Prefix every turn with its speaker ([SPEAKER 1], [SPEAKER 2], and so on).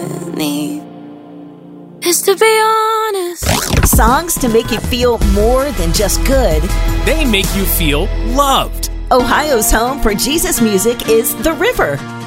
[SPEAKER 1] need is to be honest.
[SPEAKER 2] Songs to make you feel more than just good.
[SPEAKER 3] They make you feel loved.
[SPEAKER 2] Ohio's home for Jesus music is The River.